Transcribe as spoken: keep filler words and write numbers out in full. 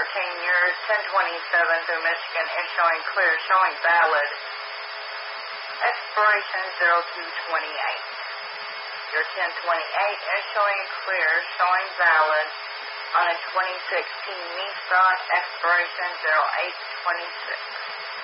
fourteen, your ten twenty-seven through Michigan is showing clear, showing valid. Expiration zero two twenty-eight. Your ten twenty-eight is showing clear, showing valid on a twenty sixteen Nissan, expiration zero eight twenty-six.